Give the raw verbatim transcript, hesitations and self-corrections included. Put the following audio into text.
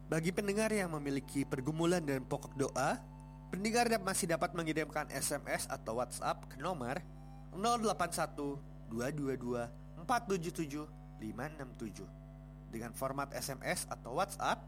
Bagi pendengar yang memiliki pergumulan dan pokok doa, pendengar masih dapat mengirimkan S M S atau WhatsApp ke nomor nol delapan satu dua dua dua empat tujuh tujuh lima enam tujuh. Dengan format S M S atau WhatsApp,